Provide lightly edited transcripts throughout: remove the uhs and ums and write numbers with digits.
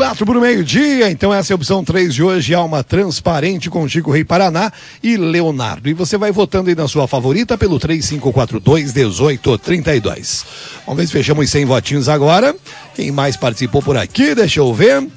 4 por meio-dia, então essa é a opção 3 de hoje, Alma Transparente com Chico Rei Paraná e Leonardo. E você vai votando aí na sua favorita pelo 3542-1832. Vamos ver se fechamos 100 votinhos agora. Quem mais participou por aqui? Deixa eu ver.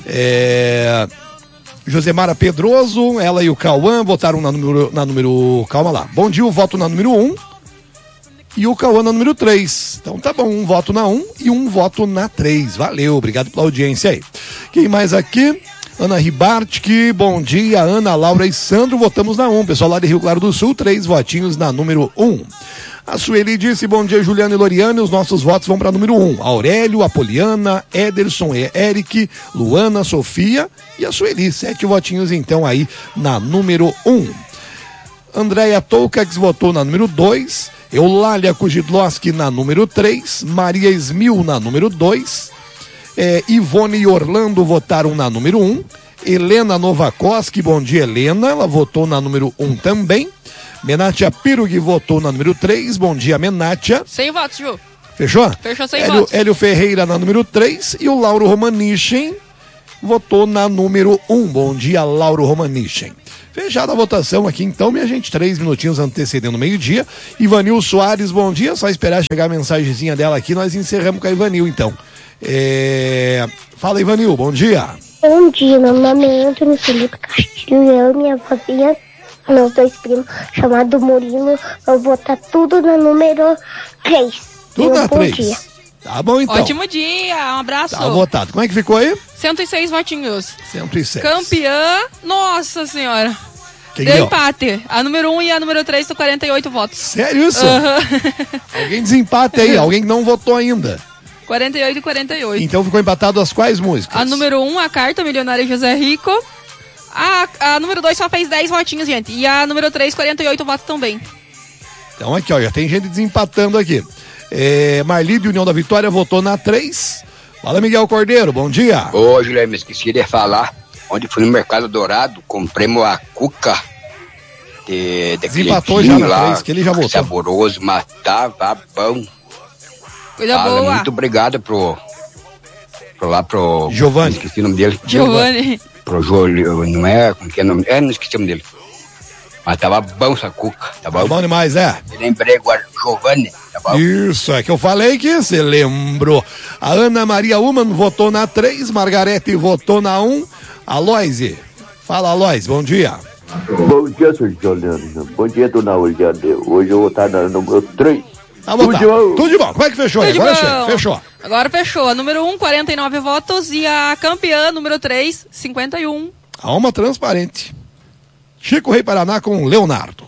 Josemara Pedroso, ela e o Cauã votaram na número... Calma lá. Bom dia, eu voto na número 1. E o Cauã na número 3. Então tá bom, um voto na 1 e um voto na 3. Valeu, obrigado pela audiência aí. Quem mais aqui? Ana Ribartke, bom dia. Ana, Laura e Sandro, votamos na 1. Pessoal lá de Rio Claro do Sul, 3 votinhos na número 1. A Sueli disse, bom dia, Juliana e Loriane, os nossos votos vão para número 1. Aurélio, Apoliana, Ederson, Eric, Luana, Sofia e a Sueli. 7 votinhos então aí na número 1. Andréia Toucax votou na número 2. Eulália Kujidlowski na número 3, Maria Esmil na número 2, Ivone e Orlando votaram na número 1, Helena Novakoski, bom dia Helena, ela votou na número 1 também, Menátia Pirug votou na número 3, bom dia Menátia. 100 votos, Ju. Fechou? Fechou 100 votos. Hélio Ferreira na número 3 e o Lauro Romanichen votou na número 1, bom dia Lauro Romanichen. Fechada a votação aqui, então, minha gente, 3 minutinhos antecedendo o meio-dia. Ivanil Soares, bom dia, só esperar chegar a mensagenzinha dela aqui, nós encerramos com a Ivanil, então. Fala, Ivanil, bom dia. Bom dia, meu nome é Antônio Felipe Castilho e eu e minha vozinha, meus 2 primos, chamado Murilo, eu vou votar tudo na número 3. Tudo na 3? Dia. Tá bom, então. Ótimo dia, um abraço. Tá votado. Como é que ficou aí? 106 votinhos. 106. Campeã, nossa senhora. Quem deu deu? Empate. A número 1 e a número 3 com 48 votos. Sério isso? Alguém desempate aí, alguém que não votou ainda. 48 e 48. Então ficou empatado as quais músicas? A número 1, a Carta Milionária José Rico. A número 2 só fez 10 votinhos, gente. E a número 3, 48 votos também. Então aqui, ó, já tem gente desempatando aqui. Marli de União da Vitória votou na 3. Fala, Miguel Cordeiro, bom dia. Ô, Juliano, esqueci de falar. Ontem fui no Mercado Dourado, compramos a cuca desempatou já na 3, que ele já votou. Saboroso, mas tava bom. Coisa boa. Muito obrigado pro Giovanni. Esqueci o nome dele. Giovanni. Pro Júlio, não é? Como que é o nome? Não esqueci o nome dele. Mas tava bom essa cuca. Tá bom demais, Eu lembrei agora, Giovanni. Tá bom? Isso, é que eu falei que você lembrou. A Ana Maria Uman votou na 3, Margarete votou na 1. Aloise. Fala, Aloise, bom dia. Bom dia, senhor Juliano. Bom dia, dona Oliane. Hoje eu vou estar na número 3. Tá bom, tudo de bom. Como é que fechou aí? Agora chega, fechou. Agora fechou. A número 1, 49 votos. E a campeã, número 3, 51. Alma Transparente. Chico Rei Paraná com Leonardo.